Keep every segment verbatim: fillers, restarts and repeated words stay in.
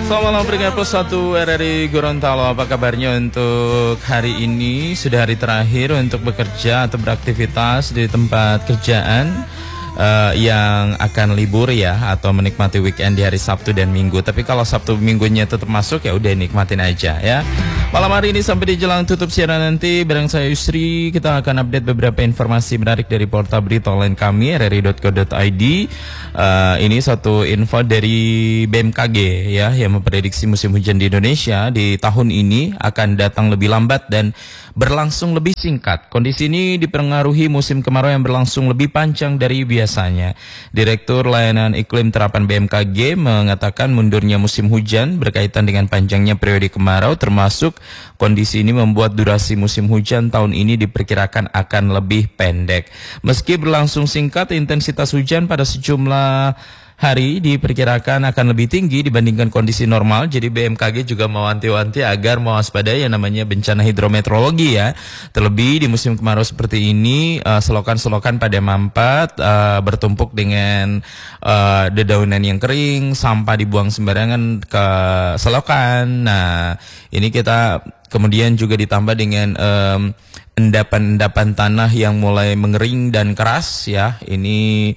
Selamat malam peringkat plus satu R R I Gorontalo. Apa kabarnya untuk hari ini? Sudah hari terakhir untuk bekerja atau beraktivitas di tempat kerjaan uh, yang akan libur ya, atau menikmati weekend di hari Sabtu dan Minggu. Tapi kalau Sabtu Minggunya tetap masuk ya udah nikmatin aja ya. Malam hari ini sampai di jelang tutup siaran nanti bareng saya Yusri, kita akan update beberapa informasi menarik dari portal berita online kami r r i dot co dot i d. Uh, ini satu info dari B M K G ya, yang memprediksi musim hujan di Indonesia di tahun ini akan datang lebih lambat dan berlangsung lebih singkat. Kondisi ini dipengaruhi musim kemarau yang berlangsung lebih panjang dari biasanya. Direktur Layanan Iklim Terapan B M K G mengatakan mundurnya musim hujan berkaitan dengan panjangnya periode kemarau, termasuk kondisi ini membuat durasi musim hujan tahun ini diperkirakan akan lebih pendek. Meski berlangsung singkat, intensitas hujan pada sejumlah hari diperkirakan akan lebih tinggi dibandingkan kondisi normal. Jadi B M K G juga mewanti-wanti agar mewaspadai yang namanya bencana hidrometeorologi ya. Terlebih di musim kemarau seperti ini, uh, selokan-selokan pada mampet, uh, bertumpuk dengan uh, dedaunan yang kering, sampah dibuang sembarangan ke selokan. Nah, ini kita kemudian juga ditambah dengan um, endapan-endapan tanah yang mulai mengering dan keras ya. Ini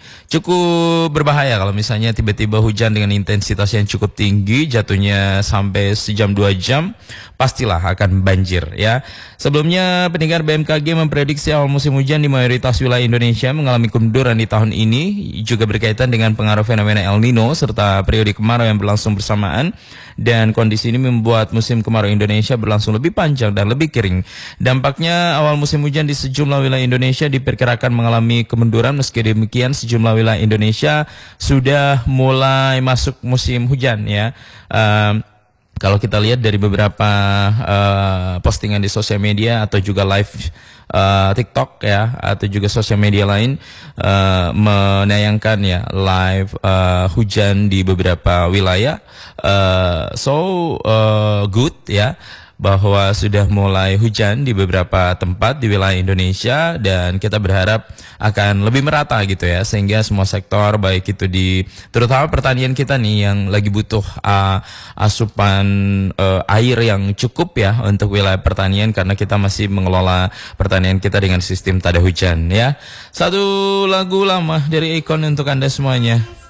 cukup berbahaya kalau misalnya tiba-tiba hujan dengan intensitas yang cukup tinggi, jatuhnya sampai sejam dua jam, pastilah akan banjir ya. Sebelumnya pendengar, B M K G memprediksi awal musim hujan di mayoritas wilayah Indonesia mengalami kemunduran di tahun ini, juga berkaitan dengan pengaruh fenomena El Nino serta periode kemarau yang berlangsung bersamaan, dan kondisi ini membuat musim kemarau Indonesia berlangsung lebih panjang dan lebih kering. Dampaknya awal musim hujan di sejumlah wilayah Indonesia diperkirakan mengalami kemunduran. Meski demikian, sejumlah wilayah Indonesia sudah mulai masuk musim hujan ya. Um, Kalau kita lihat dari beberapa uh, postingan di sosial media atau juga live uh, TikTok ya, atau juga sosial media lain uh, menayangkan ya live uh, hujan di beberapa wilayah. Uh, so uh, good ya, bahwa sudah mulai hujan di beberapa tempat di wilayah Indonesia, dan kita berharap akan lebih merata gitu ya, sehingga semua sektor, baik itu di terutama pertanian kita nih yang lagi butuh uh, asupan uh, air yang cukup ya untuk wilayah pertanian, karena kita masih mengelola pertanian kita dengan sistem tada hujan ya. Satu lagu lama dari Akon untuk Anda semuanya.